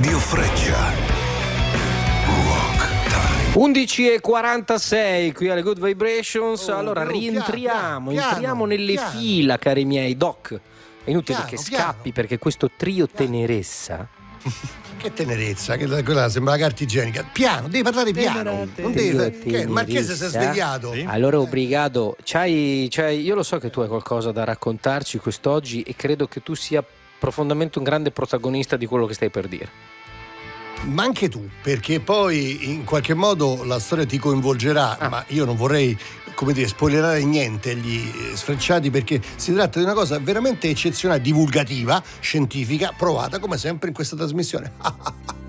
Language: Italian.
Radio Freccia. Rock Time. 11:46 qui alle Good Vibrations. Allora entriamo nelle fila, cari miei. Doc, è inutile che scappi perché questo trio tenerezza. Che tenerezza, quella sembra la carta igienica. Piano, devi parlare piano. Non devi. Che il Marchese si è svegliato. Sì. Allora, obbligato. Io lo so che tu hai qualcosa da raccontarci quest'oggi e credo che tu sia profondamente un grande protagonista di quello che stai per dire. Ma anche tu, perché poi in qualche modo la storia ti coinvolgerà, ma io non vorrei, come dire, spoilerare niente agli sfrecciati, perché si tratta di una cosa veramente eccezionale, divulgativa, scientifica, provata come sempre in questa trasmissione.